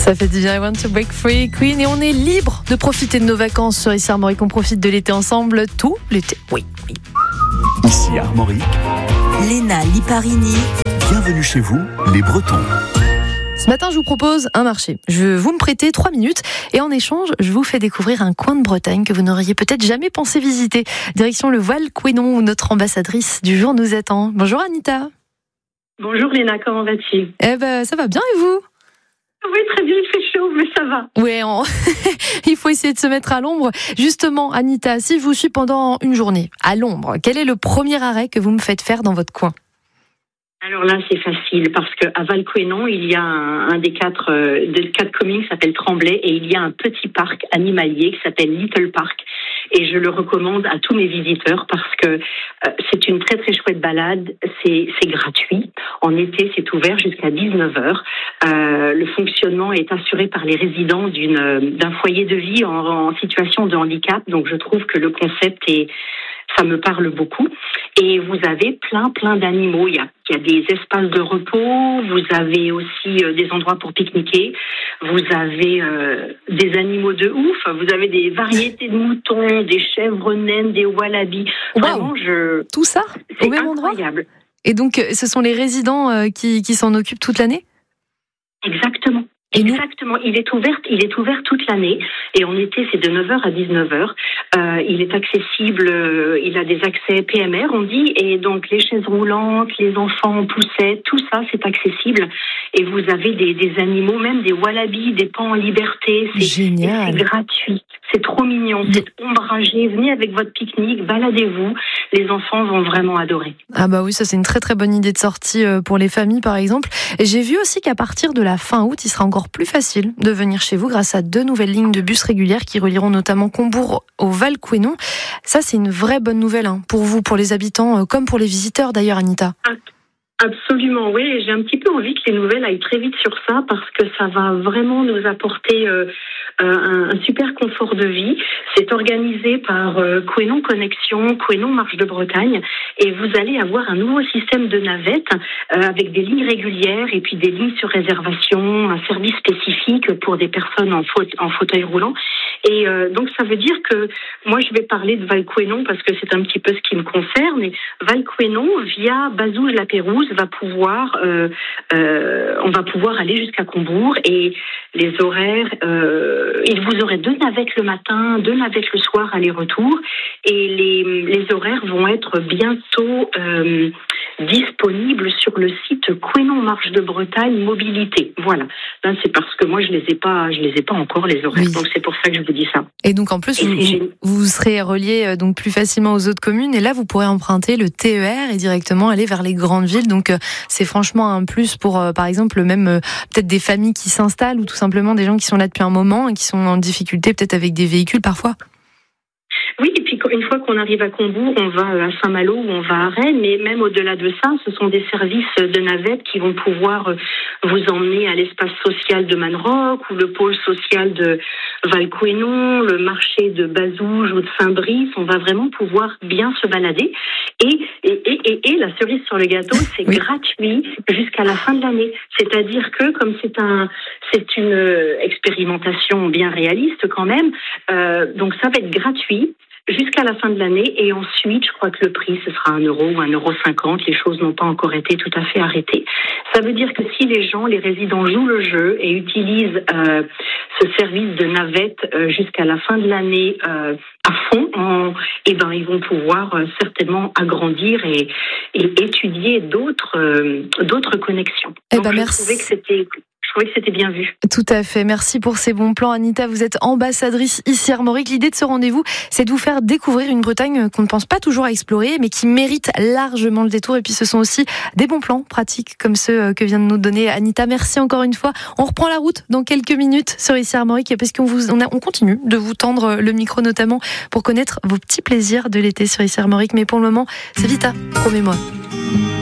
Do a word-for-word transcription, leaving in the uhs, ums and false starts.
Ça fait du bien, I want to break free, Queen, et on est libre de profiter de nos vacances sur ici Armorique. On profite de l'été ensemble, tout l'été. Oui, oui. Ici Armorique, Léna Liparini. Bienvenue chez vous, les Bretons. Ce matin, je vous propose un marché. Je vous me prêtez trois minutes et en échange, je vous fais découvrir un coin de Bretagne que vous n'auriez peut-être jamais pensé visiter. Direction le Val-Couesnon où notre ambassadrice du jour nous attend. Bonjour Anita. Bonjour Léna, comment vas-tu ? Eh ben, ça va bien et vous ? Oui, très bien, il fait chaud, mais ça va. Oui, on... il faut essayer de se mettre à l'ombre. Justement, Anita, si je vous suis pendant une journée à l'ombre, quel est le premier arrêt que vous me faites faire dans votre coin ? Alors là, c'est facile parce qu'à Val-Couesnon, il y a un, un des quatre, euh, des quatre communes qui s'appelle Tremblay et il y a un petit parc animalier qui s'appelle Little Park. Et je le recommande à tous mes visiteurs parce que euh, c'est une très très chouette balade, c'est, c'est gratuit. En été, c'est ouvert jusqu'à dix-neuf heures. Euh, le fonctionnement est assuré par les résidents d'une, d'un foyer de vie en, en situation de handicap. Donc je trouve que le concept est... ça me parle beaucoup. Et vous avez plein, plein d'animaux. Il y a, il y a des espaces de repos, vous avez aussi euh, des endroits pour pique-niquer, vous avez euh, des animaux de ouf, vous avez des variétés de moutons, des chèvres naines, des wallabies. Wow. Vraiment, je... Tout ça c'est au même incroyable. endroit ? Et donc, ce sont les résidents euh, qui, qui s'en occupent toute l'année ? Exactement. Et nous... Exactement, il est ouvert, il est ouvert toute l'année et en été c'est de neuf heures à dix-neuf heures. Euh, il est accessible, euh, il a des accès P M R on dit et donc les chaises roulantes, les enfants en poussette, tout ça c'est accessible et vous avez des, des animaux, même des wallabies, des pans en liberté, c'est, Génial. c'est gratuit, c'est trop mignon, c'est ombragé, venez avec votre pique-nique, baladez-vous, les enfants vont vraiment adorer. Ah bah oui, ça c'est une très très bonne idée de sortie pour les familles par exemple. Et j'ai vu aussi qu'à partir de la fin août, il sera encore plus facile de venir chez vous grâce à deux nouvelles lignes de bus régulières qui relieront notamment Combourg au Val-Couesnon. Ça, c'est une vraie bonne nouvelle hein, pour vous, pour les habitants, comme pour les visiteurs d'ailleurs, Anita. Absolument, oui. Et j'ai un petit peu envie que les nouvelles aillent très vite sur ça parce que ça va vraiment nous apporter euh, un, un super confort de vie. C'est organisé par euh, Couesnon Connexion, Couesnon Marche de Bretagne et vous allez avoir un nouveau système de navettes euh, avec des lignes régulières et puis des lignes sur réservation, un service spécifique pour des personnes en, faute, en fauteuil roulant. Et euh, donc ça veut dire que moi je vais parler de Val-Couesnon parce que c'est un petit peu ce qui me concerne. Et Val-Couesnon via Bazouges-la-Pérouse va pouvoir, euh, euh, on va pouvoir aller jusqu'à Combourg et les horaires, euh, il vous aurez deux navettes le matin, deux navettes le soir aller-retour et les, les horaires vont être bientôt euh, disponibles sur le site Couesnon Marche de Bretagne Mobilité. Voilà. Là c'est parce que moi je les ai pas, je les ai pas encore les horaires. Oui. Donc c'est pour ça que je vous dis ça. Et donc en plus, vous, vous, vous serez relié donc plus facilement aux autres communes et là vous pourrez emprunter le T E R et directement aller vers les grandes villes. Donc c'est franchement un plus pour par exemple même peut-être des familles qui s'installent ou tout simplement des gens qui sont là depuis un moment et qui sont en difficulté peut-être avec des véhicules parfois. Oui, et puis une fois qu'on arrive à Combourg, on va à Saint-Malo ou on va à Rennes, mais même au-delà de ça, ce sont des services de navettes qui vont pouvoir vous emmener à l'espace social de Manroc ou le pôle social de Val-Couesnon, le marché de Bazouges ou de Saint-Brice. On va vraiment pouvoir bien se balader. Et, et, et, et, et la cerise sur le gâteau, c'est oui. gratuit jusqu'à la fin de l'année. C'est-à-dire que comme c'est un, c'est une expérimentation bien réaliste quand même, euh, donc ça va être gratuit jusqu'à la fin de l'année et ensuite, je crois que le prix, ce sera un euro ou un euro cinquante. Les choses n'ont pas encore été tout à fait arrêtées. Ça veut dire que si les gens, les résidents jouent le jeu et utilisent euh, ce service de navette euh, jusqu'à la fin de l'année euh, à fond, en, eh ben, ils vont pouvoir euh, certainement agrandir et, et étudier d'autres, euh, d'autres connexions. Eh Donc, ben, je merci. trouvais que c'était... Je trouvais que c'était bien vu. Tout à fait. Merci pour ces bons plans, Anita. Vous êtes ambassadrice ici Armorique. L'idée de ce rendez-vous, c'est de vous faire découvrir une Bretagne qu'on ne pense pas toujours à explorer, mais qui mérite largement le détour. Et puis, ce sont aussi des bons plans pratiques comme ceux que vient de nous donner Anita. Merci encore une fois. On reprend la route dans quelques minutes sur ici Armorique parce qu'on vous, on, a, on continue de vous tendre le micro, notamment pour connaître vos petits plaisirs de l'été sur ici Armorique. Mais pour le moment, c'est Vita. Promets-moi.